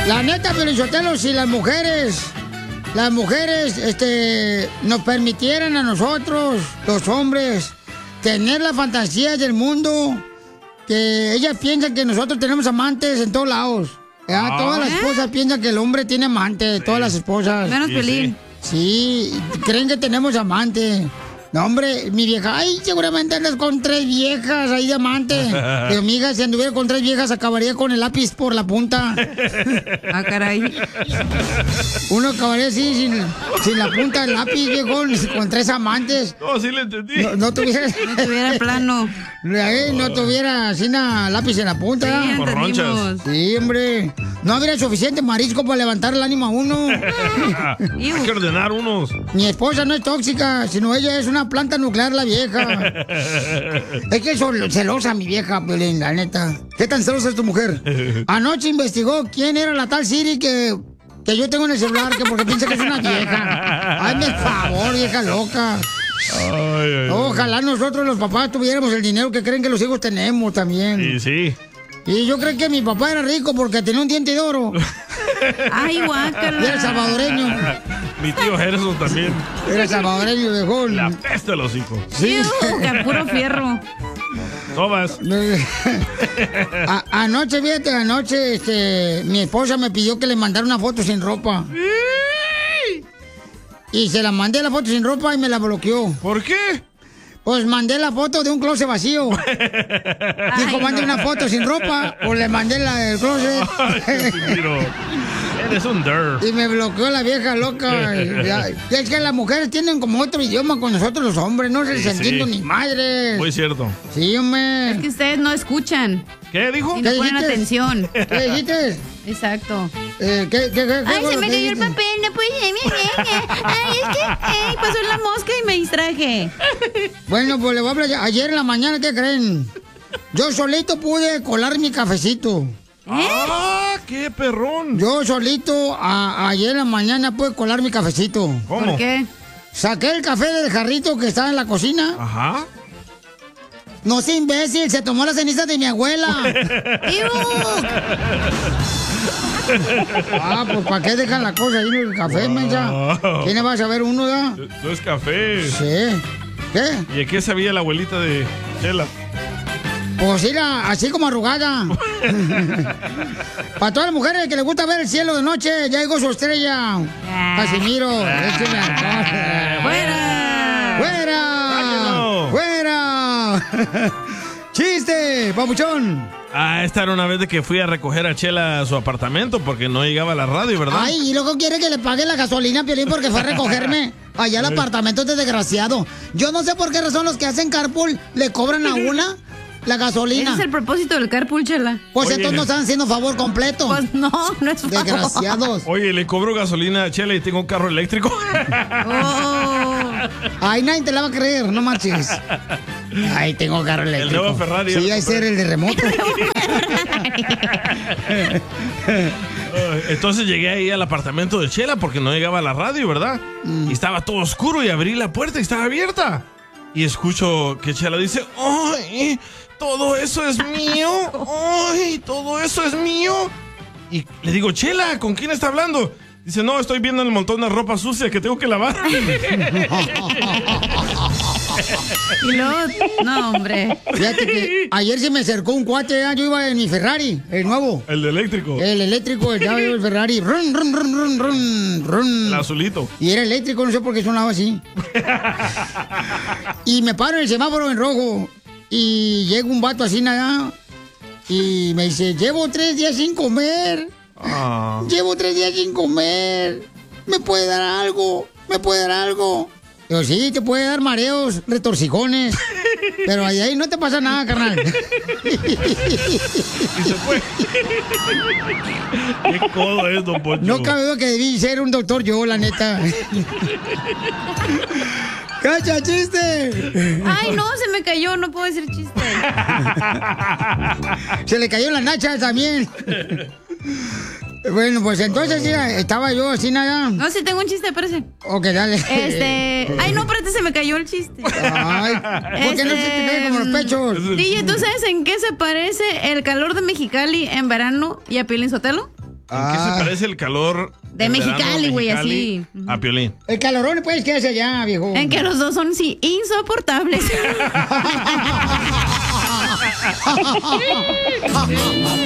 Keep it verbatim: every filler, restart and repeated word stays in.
La neta, Piolinsotelo, si las mujeres, las mujeres, este, nos permitieran a nosotros, los hombres, tener la fantasía del mundo, que ellas piensan que nosotros tenemos amantes en todos lados. Ah, todas las esposas piensan que el hombre tiene amante, sí. Todas las esposas. Menos Pelín. Sí, creen que tenemos amante. No, hombre, mi vieja, ay, seguramente andas con tres viejas ahí de amante. Pero, amiga, si anduviera con tres viejas, acabaría con el lápiz por la punta. Ah, caray. Uno acabaría así, sin, sin la punta del lápiz, viejo, con tres amantes. No, sí le entendí. No, no tuviera... No tuviera plano. No tuviera así una lápiz en la punta. Sí, con ronchas. Sí, hombre. No habría suficiente marisco para levantar el ánimo a uno. Hay que ordenar unos. Mi esposa no es tóxica, sino ella es una planta nuclear, la vieja. Es que es celosa mi vieja, Piolín, la neta. ¿Qué tan celosa es tu mujer? Anoche investigó quién era la tal Siri que, que yo tengo en el celular, que porque piensa que es una vieja. Hazme el favor, vieja loca. Ay, ay, Ojalá nosotros los papás tuviéramos el dinero que creen que los hijos tenemos también. Sí, sí. Y yo creo que mi papá era rico porque tenía un diente de oro. Ay, guácala. Y era salvadoreño. Mi tío Gerson también. Era salvadoreño, viejón. La peste de los hijos. Sí. Iu, que puro fierro. Tomas. A- anoche, fíjate, anoche, este, mi esposa me pidió que le mandara una foto sin ropa. Y se la mandé la foto sin ropa y me la bloqueó. ¿Por qué? Pues mandé la foto de un closet vacío. Dijo, mande no. una foto sin ropa. O le mandé la del closet. Ay, Casimiro. Eres un der. Y me bloqueó la vieja loca. Ya, es que las mujeres tienen como otro idioma con nosotros los hombres. No se les Sí, entiendo sí. ni madres. Muy cierto. Sí, hombre. Es que ustedes no escuchan ¿Qué dijo? y no ¿Qué ponen dijiste? atención. ¿Qué dijiste? Exacto. Eh, ¿qué, qué, qué, Ay, qué se me qué cayó el dijiste? papel, no pude. Ay, es que ay, pasó la mosca y me distraje. Bueno, pues le voy a hablar. Ayer en la mañana, ¿qué creen? Yo solito pude colar mi cafecito. ¡Ah, qué perrón! Yo solito a- ayer en la mañana pude colar mi cafecito. ¿Cómo? ¿Por qué? Saqué el café del jarrito que estaba en la cocina. Ajá. No sé, imbécil, se tomó la ceniza de mi abuela. ¡Iu! Ah, pues ¿para qué dejan la cosa ahí en el café, mensa? ¿Quién le va a saber uno, ya? No es café. Sí. ¿Qué? ¿Y de qué sabía la abuelita de Chela? Pues era así como arrugada. Para todas las mujeres que les gusta ver el cielo de noche, ya llegó su estrella. Casimiro, écheme alcohol. ¡Fuera! ¡Fuera! ¡Fuera! ¡Chiste, papuchón! Ah, esta era una vez de que fui a recoger a Chela a su apartamento porque no llegaba a la radio, ¿verdad? Ay, y luego quiere que le pague la gasolina, Piolín, porque fue a recogerme allá al apartamento de desgraciado. Yo no sé por qué razón los que hacen carpool le cobran a una la gasolina. Ese es el propósito del carpool, Chela. Pues Oye. entonces no están haciendo favor completo. Pues no, no es favor. Desgraciados. Oye, le cobro gasolina a Chela y tengo un carro eléctrico. Oh. Ay, nadie te la va a creer, no marches. Ay, tengo carro eléctrico. nuevo Ferrari, Sí, el hay ser el de remoto. Entonces llegué ahí al apartamento de Chela porque no llegaba a la radio, ¿verdad? Mm. Y estaba todo oscuro y abrí la puerta y estaba abierta. Y escucho que Chela dice, ¡ay! Todo eso es mío. ¡Ay! Todo eso es mío. Y le digo, Chela, ¿con quién está hablando? Dice, no, estoy viendo el montón de ropa sucia que tengo que lavar. Y luego, no, hombre. Fíjate que ayer se me acercó un cuate, ¿eh? Yo iba en mi Ferrari, el nuevo. El de eléctrico. El eléctrico, ya veo el Ferrari. Run, run, run, run, run, run. El azulito. Y era eléctrico, no sé por qué sonaba así. Y me paro en el semáforo en rojo. Y llega un vato así nada. Y me dice, llevo tres días sin comer. Ah. Llevo tres días sin comer. ¿Me puede dar algo? ¿Me puede dar algo? Digo, sí, te puede dar mareos, retorcijones. Pero ahí, ahí no te pasa nada, carnal. Y se fue. Qué codo es, don Poncho. No cabe duda que debí ser un doctor yo, la neta. ¡Cacha, chiste! Ay, no, se me cayó, no puedo decir chiste. Se le cayó la nacha también. Bueno, pues entonces ya estaba yo así nada. No, sí tengo un chiste, espérese. Ok, dale. Este. Ay, no, espérate, se me cayó el chiste. Ay, ¿por qué no se te cae como los pechos? D J, ¿tú sabes en qué se parece el calor de Mexicali en verano y a Piolín Sotelo? ¿En qué se parece el calor De del verano Mexicali, güey, Mexicali así. a Piolín? El calorón, pues, ¿qué hace allá, viejo? En que los dos son sí, insoportables.